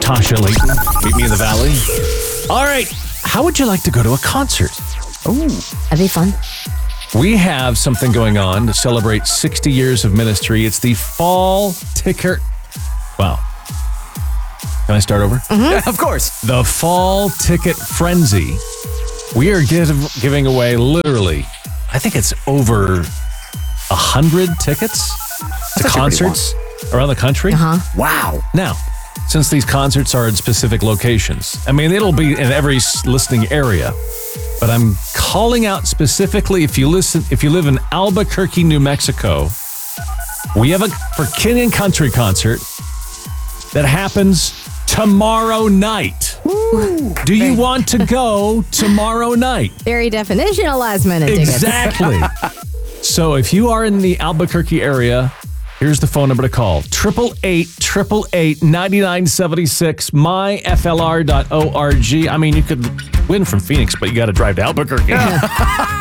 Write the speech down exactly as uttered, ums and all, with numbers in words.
Tasha Layton. Meet me in the valley. All right. How would you like to go to a concert? Ooh. That'd be fun. We have something going on to celebrate sixty years of ministry. It's the Fall Ticket. Wow. Can I start over? Mm-hmm. Of course. The Fall Ticket Frenzy. We are give, giving away literally, I think it's over a hundred tickets to concerts around the country. Uh-huh. Wow. Now, since these concerts are in specific locations, I mean, it'll be in every listening area, but I'm calling out specifically if you listen, if you live in Albuquerque, New Mexico, we have a for King and Country concert that happens tomorrow night. Ooh. Do you want to go tomorrow night? Very definitional last minute tickets. Exactly. So if you are in the Albuquerque area, here's the phone number to call. eight eight eight, eight eight eight, nine nine seven six, my f l r dot org. I mean, you could win from Phoenix, but you got to drive to Albuquerque.